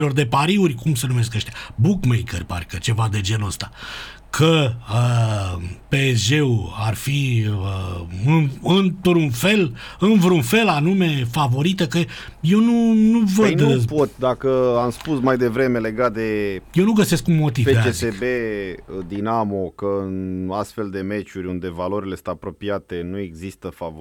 de pariuri, cum se numesc ăștia? Bookmaker, parcă, ceva de genul ăsta. Că PSG-ul ar fi în vreun fel anume favorită, că eu nu văd... Păi nu pot, dacă am spus mai devreme legat de eu nu găsesc un motiv. FCSB, Dinamo, că în astfel de meciuri unde valorile sunt apropiate nu există favori.